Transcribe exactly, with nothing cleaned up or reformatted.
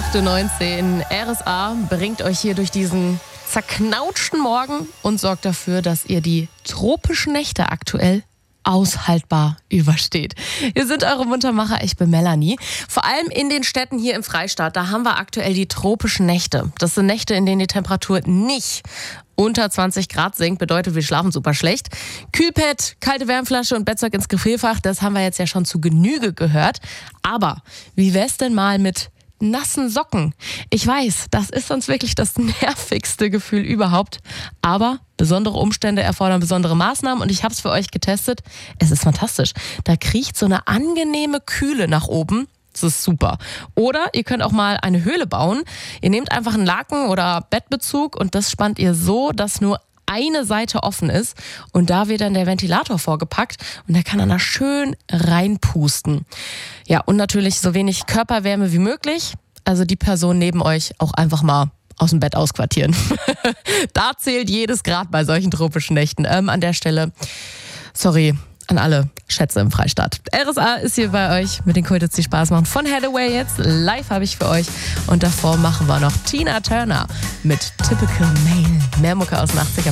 acht Uhr neunzehn. R S A bringt euch hier durch diesen zerknautschten Morgen und sorgt dafür, dass ihr die tropischen Nächte aktuell aushaltbar übersteht. Wir sind eure Muntermacher, ich bin Melanie. Vor allem in den Städten hier im Freistaat, da haben wir aktuell die tropischen Nächte. Das sind Nächte, in denen die Temperatur nicht unter zwanzig Grad sinkt, bedeutet, wir schlafen super schlecht. Kühlpad, kalte Wärmflasche und Bettzeug ins Gefrierfach, das haben wir jetzt ja schon zu Genüge gehört. Aber wie wär's denn mal mit nassen Socken? Ich weiß, das ist sonst wirklich das nervigste Gefühl überhaupt. Aber besondere Umstände erfordern besondere Maßnahmen und ich habe es für euch getestet. Es ist fantastisch. Da kriecht so eine angenehme Kühle nach oben. Das ist super. Oder ihr könnt auch mal eine Höhle bauen. Ihr nehmt einfach einen Laken oder Bettbezug und das spannt ihr so, dass nur eine Seite offen ist und da wird dann der Ventilator vorgepackt und der kann dann da schön reinpusten. Ja, und natürlich so wenig Körperwärme wie möglich. Also die Person neben euch auch einfach mal aus dem Bett ausquartieren. Da zählt jedes Grad bei solchen tropischen Nächten. Ähm, an der Stelle, sorry an alle Schätze im Freistaat. R S A ist hier bei euch mit den Kultits, die Spaß machen. Von Hathaway jetzt. Live habe ich für euch. Und davor machen wir noch Tina Turner mit Typical Male. Mehr Mucke aus den achtziger.